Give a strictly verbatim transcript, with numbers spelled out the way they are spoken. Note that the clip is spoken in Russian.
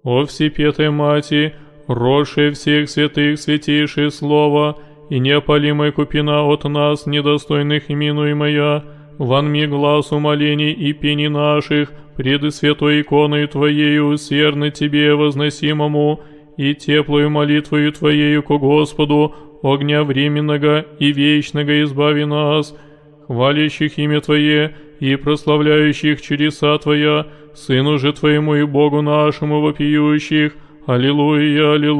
О Всепетой Мати, росшая всех святых святейшее слово, и неопалимая купина от нас, недостойных именуемая, вонми глаз умолений и пени наших, пред святой иконой Твоею усердно Тебе возносимому, и теплую молитвою Твоею ко Господу, огня временного и вечного избави нас, хвалящих имя Твое и прославляющих чудеса Твоя, Сыну же Твоему и Богу нашему вопиющих. Аллилуйя, аллилуйя.